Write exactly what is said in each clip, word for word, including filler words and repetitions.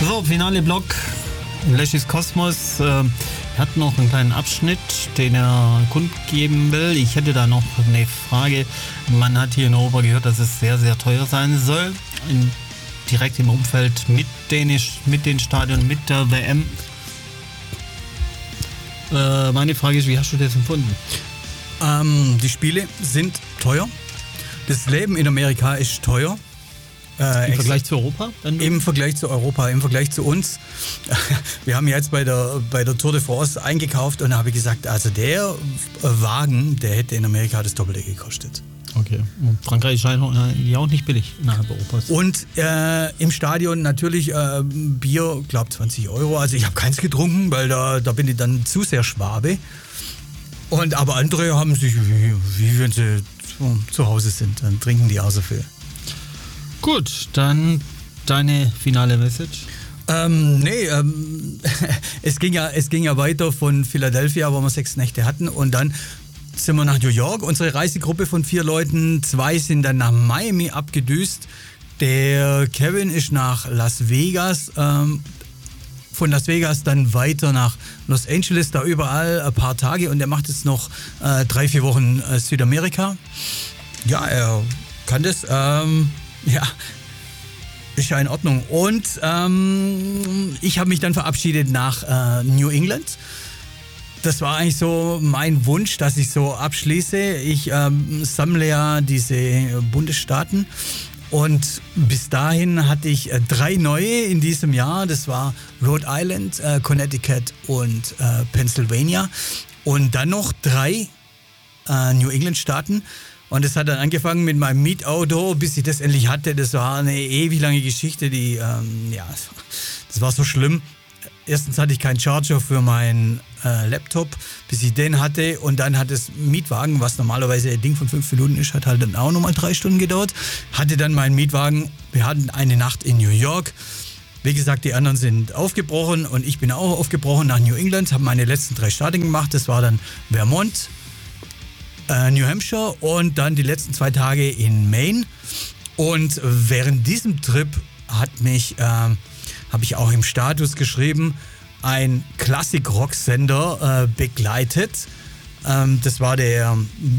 So, finale Block. Leschis Kosmos äh, hat noch einen kleinen Abschnitt, den er kundgeben will. Ich hätte da noch eine Frage. Man hat hier in Europa gehört, dass es sehr, sehr teuer sein soll. In, direkt im Umfeld mit, den, mit den Stadien, mit der W M. Äh, meine Frage ist, wie hast du das empfunden? Ähm, die Spiele sind teuer. Das Leben in Amerika ist teuer. Äh, Im Vergleich zu Europa? Dann Im Vergleich zu Europa, im Vergleich zu uns. Wir haben jetzt bei der, bei der Tour de France eingekauft und da habe ich gesagt, also der Wagen, der hätte in Amerika das Doppelte gekostet. Okay. Und Frankreich scheint ja auch nicht billig innerhalb Europas. Und äh, im Stadion natürlich äh, Bier, glaube zwanzig Euro. Also ich habe keins getrunken, weil da, da bin ich dann zu sehr Schwabe. Und aber andere haben sich, wie, wie wenn sie zu, zu Hause sind, dann trinken die auch so viel. Gut, dann deine finale Message. Ähm, nee, ähm, es, ging ja, es ging ja weiter von Philadelphia, wo wir sechs Nächte hatten und dann sind wir nach New York. Unsere Reisegruppe von vier Leuten, zwei sind dann nach Miami abgedüst. Der Kevin ist nach Las Vegas, ähm, von Las Vegas dann weiter nach Los Angeles, da überall ein paar Tage und er macht jetzt noch äh, drei, vier Wochen äh, Südamerika. Ja, er kann das. Ähm, Ja, ist ja in Ordnung. Und ähm, ich habe mich dann verabschiedet nach äh, New England. Das war eigentlich so mein Wunsch, dass ich so abschließe. Ich ähm, sammle ja diese Bundesstaaten. Und bis dahin hatte ich äh, drei neue in diesem Jahr. Das war Rhode Island, äh, Connecticut und äh, Pennsylvania. Und dann noch drei äh, New England-Staaten. Und es hat dann angefangen mit meinem Mietauto, bis ich das endlich hatte. Das war eine ewig lange Geschichte, die, ähm, ja, das war so schlimm. Erstens hatte ich keinen Charger für meinen äh, Laptop, bis ich den hatte. Und dann hat das Mietwagen, was normalerweise ein Ding von fünf Minuten ist, hat halt dann auch nochmal drei Stunden gedauert. Hatte dann meinen Mietwagen, wir hatten eine Nacht in New York. Wie gesagt, die anderen sind aufgebrochen und ich bin auch aufgebrochen nach New England, habe meine letzten drei Staaten gemacht. Das war dann Vermont, New Hampshire und dann die letzten zwei Tage in Maine. Und während diesem Trip hat mich, äh, habe ich auch im Status geschrieben, ein Klassik-Rock-Sender äh, begleitet. Ähm, das war der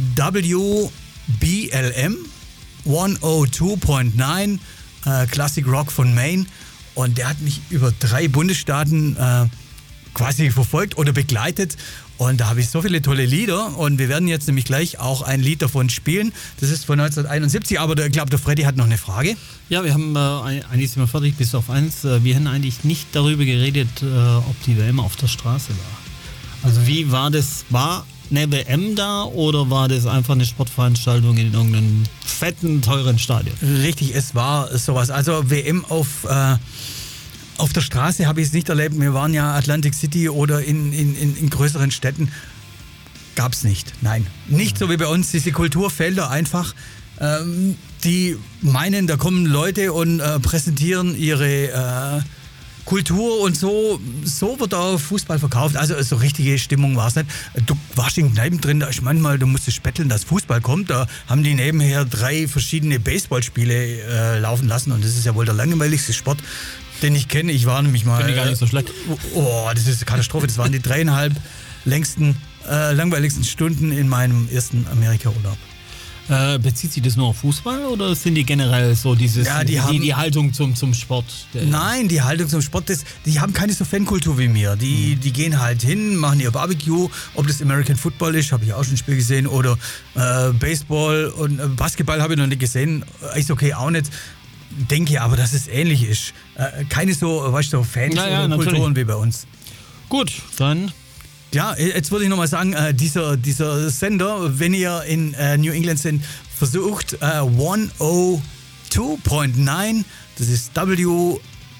W B L M hundertzwei Komma neun äh, Classic Rock von Maine. Und der hat mich über drei Bundesstaaten äh, quasi verfolgt oder begleitet. Und da habe ich so viele tolle Lieder und wir werden jetzt nämlich gleich auch ein Lied davon spielen. Das ist von neunzehnhunderteinundsiebzig, aber ich glaube, der Freddy hat noch eine Frage. Ja, wir haben, äh, eigentlich sind wir fertig bis auf eins. Wir haben eigentlich nicht darüber geredet, äh, ob die W M auf der Straße war. Also wie war das, war eine W M da oder war das einfach eine Sportveranstaltung in irgendeinem fetten, teuren Stadion? Richtig, es war sowas. Also W M auf... Äh, Auf der Straße habe ich es nicht erlebt. Wir waren ja Atlantic City oder in, in, in, in größeren Städten. Gab es nicht. Nein. Nicht so wie bei uns. Diese Kulturfelder einfach. Ähm, die meinen, da kommen Leute und äh, präsentieren ihre äh, Kultur und so. So wird auch Fußball verkauft. Also so richtige Stimmung war es nicht. Du warst in Kneipen drin, da ist manchmal, du musstest betteln, dass Fußball kommt. Da haben die nebenher drei verschiedene Baseballspiele äh, laufen lassen. Und das ist ja wohl der langweiligste Sport, den ich kenne. Ich war nämlich mal... Finde ich gar nicht so schlecht. Oh, das ist eine Katastrophe. Das waren die dreieinhalb längsten, äh, langweiligsten Stunden in meinem ersten Amerika-Urlaub. Äh, bezieht sich das nur auf Fußball oder sind die generell so dieses, ja, die, die, haben, die Haltung zum, zum Sport? Nein, die Haltung zum Sport, das, die haben keine so Fankultur wie mir. Die, mhm. die gehen halt hin, machen ihr Barbecue. Ob das American Football ist, habe ich auch schon ein Spiel gesehen. Oder äh, Baseball und äh, Basketball habe ich noch nicht gesehen. Eishockey auch nicht. Denke aber, dass es ähnlich ist. Äh, keine so, weißt du, Fans ja, ja, oder Kulturen wie bei uns. Gut, dann... Ja, jetzt würde ich nochmal sagen, äh, dieser, dieser Sender, wenn ihr in äh, New England seid, versucht äh, hundertzwei Komma neun, das ist W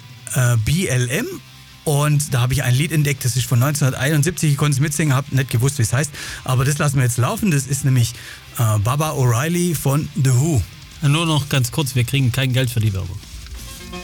B L M. Und da habe ich ein Lied entdeckt, das ist von neunzehnhunderteinundsiebzig. Ich konnte es mitsingen, habe nicht gewusst, wie es heißt. Aber das lassen wir jetzt laufen. Das ist nämlich äh, Baba O'Reilly von The Who. Nur noch ganz kurz, wir kriegen kein Geld für die Werbung.